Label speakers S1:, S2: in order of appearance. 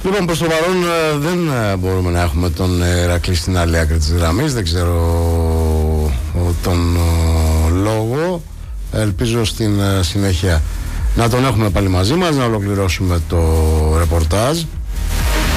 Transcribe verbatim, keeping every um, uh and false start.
S1: Λοιπόν, προς το παρόν δεν μπορούμε να έχουμε τον Ηρακλή στην άλλη άκρη της γραμμής. Δεν ξέρω τον λόγο. Ελπίζω στην συνέχεια να τον έχουμε πάλι μαζί μας, να ολοκληρώσουμε το ρεπορτάζ.